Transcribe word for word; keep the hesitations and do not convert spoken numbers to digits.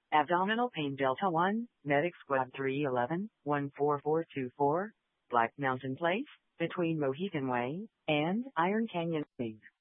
Abdominal pain Delta one, Medic Squad three eleven, one four four two four, Black Mountain Place, between Mohican Way and Iron Canyon.